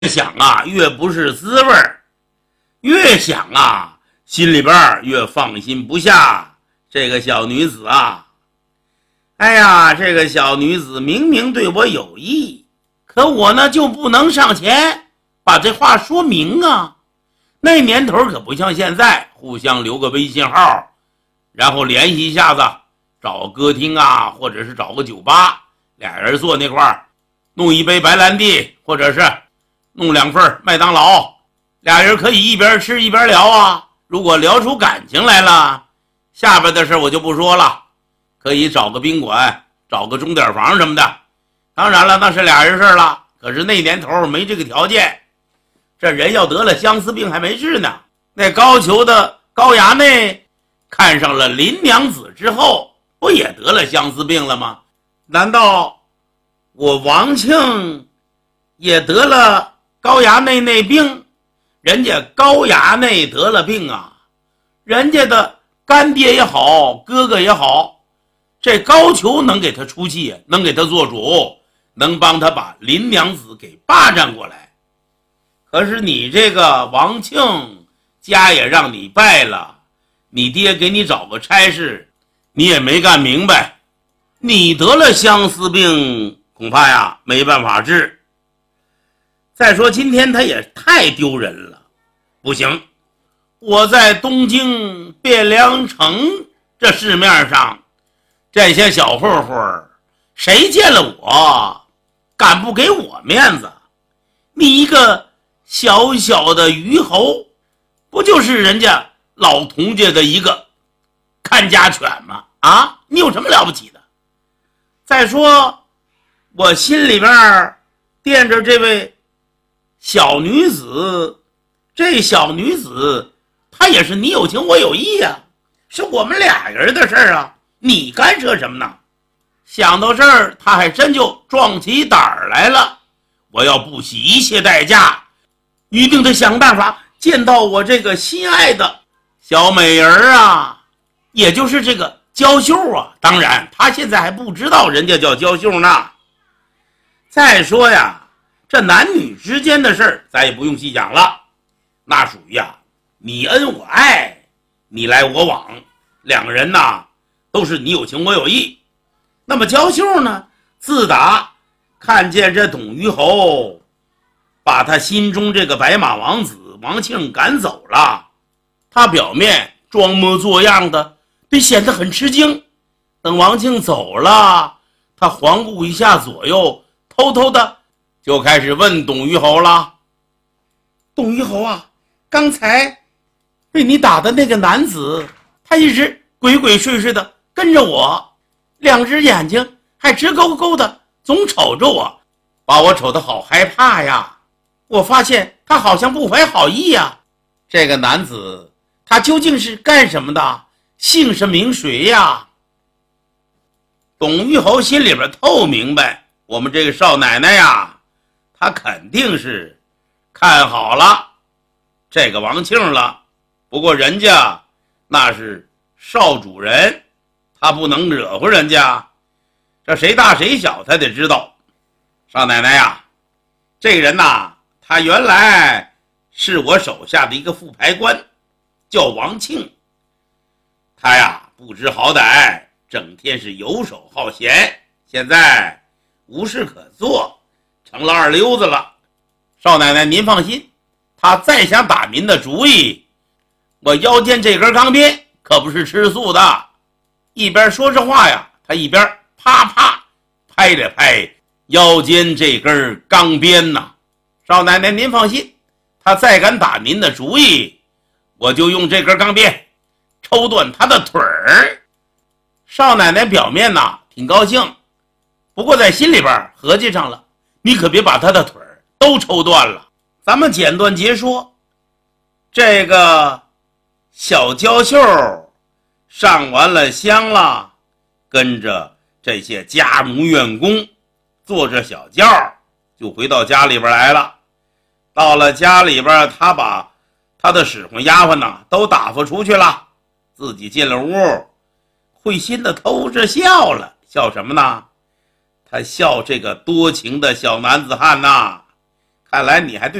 越想啊越不是滋味儿，越想啊心里边越放心不下这个小女子啊。哎呀，这个小女子明明对我有意，可我呢就不能上前把这话说明啊。那年头可不像现在，互相留个微信号，然后联系一下子，找个歌厅啊，或者是找个酒吧，俩人坐那块儿，弄一杯白兰地，或者是弄2份麦当劳，俩人可以一边吃一边聊啊。如果聊出感情来了，下边的事我就不说了，可以找个宾馆，找个钟点房什么的。当然了，那是俩人事了，可是那年头没这个条件。这人要得了相思病还没治呢。那高俅的高衙内看上了林娘子之后，不也得了相思病了吗？难道我王庆也得了高衙内那病？人家高衙内得了病啊，人家的干爹也好，哥哥也好，这高俅能给他出气，能给他做主，能帮他把林娘子给霸占过来。可是你这个王庆家也让你败了，你爹给你找个差事，你也没干明白。你得了相思病，恐怕呀没办法治。再说今天他也太丢人了，不行，我在东京汴梁城这市面上，这些小混混谁见了我敢不给我面子？你一个小小的虞侯，不就是人家老童家的一个看家犬吗？啊，你有什么了不起的？再说我心里边惦着这位小女子，这小女子她也是你有情我有意啊，是我们俩人的事儿啊，你干涉什么呢？想到这儿，他还真就壮起胆儿来了。我要不惜一切代价，一定得想办法见到我这个心爱的小美人啊，也就是这个娇秀啊。当然他现在还不知道人家叫娇秀呢。再说呀，这男女之间的事儿咱也不用细讲了，那属于啊你恩我爱，你来我往，两个人呐都是你有情我有意。那么娇秀呢，自打看见这董虞侯把他心中这个白马王子王庆赶走了，他表面装模作样的得显得很吃惊。等王庆走了，他环顾一下左右，偷偷的就开始问董虞侯了。董虞侯啊，刚才被你打的那个男子，他一直鬼鬼祟祟的跟着我，两只眼睛还直勾勾的总瞅着我，把我瞅得好害怕呀。我发现他好像不怀好意呀。这个男子他究竟是干什么的？姓甚名谁呀？董虞侯心里边透明白，我们这个少奶奶呀，她肯定是看好了这个王庆了。不过人家那是少主人，他不能惹乎人家，这谁大谁小他得知道。少奶奶呀，这个人呐，他原来是我手下的一个副牌官，叫王庆。他呀不知好歹，整天是游手好闲，现在无事可做，成了二流子了。少奶奶您放心，他再想打您的主意，我腰间这根钢鞭可不是吃素的。一边说着话呀，他一边啪啪拍了拍腰间这根钢鞭呐。少奶奶您放心，他再敢打您的主意，我就用这根钢鞭抽断他的腿儿。少奶奶表面呐挺高兴，不过在心里边合计上了，你可别把他的腿儿都抽断了。咱们简短截说，这个小娇秀上完了香了，跟着这些家奴员工坐着小轿就回到家里边来了。到了家里边，他把他的使唤丫鬟呢都打发出去了，自己进了屋，会心的偷着笑了。笑什么呢？他笑这个多情的小男子汉呐， 看来你还对